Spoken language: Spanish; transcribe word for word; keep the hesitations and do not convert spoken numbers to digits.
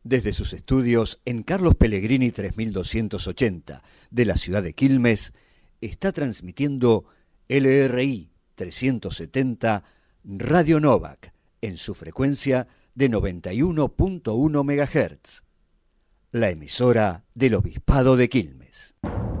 Desde sus estudios en Carlos Pellegrini tres mil doscientos ochenta de la ciudad de Quilmes, está transmitiendo L R I trescientos setenta Radio Novak en su frecuencia de noventa y uno punto uno megahertz, la emisora del Obispado de Quilmes.